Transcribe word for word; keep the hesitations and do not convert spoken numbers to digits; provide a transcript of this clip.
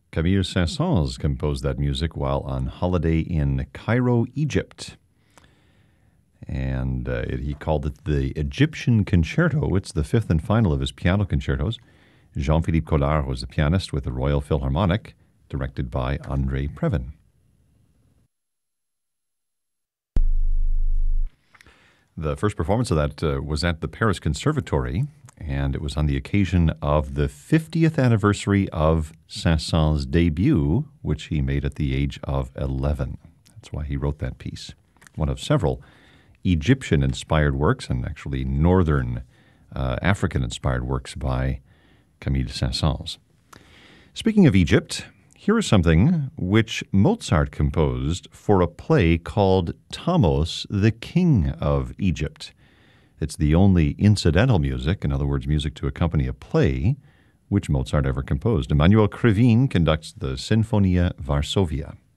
Camille Saint-Saëns composed that music while on holiday in Cairo, Egypt. And uh, it, he called it the Egyptian Concerto. It's the fifth and final of his piano concertos. Jean-Philippe Collard was the pianist with the Royal Philharmonic, directed by André Previn. The first performance of that uh, was at the Paris Conservatory, and it was on the occasion of the fiftieth anniversary of Saint-Saëns' debut, which he made at the age of eleven. That's why he wrote that piece. One of several Egyptian-inspired works, and actually northern uh, African-inspired works by Camille Saint-Saëns. Speaking of Egypt, here is something which Mozart composed for a play called Thamos, the King of Egypt. It's the only incidental music, in other words, music to accompany a play, which Mozart ever composed. Emmanuel Krivine conducts the Sinfonia Varsovia.